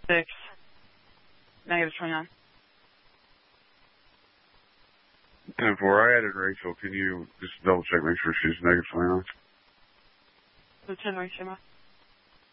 6, -29. And before I added Rachel, can you just double check, make sure she's -29? Lieutenant Rachel.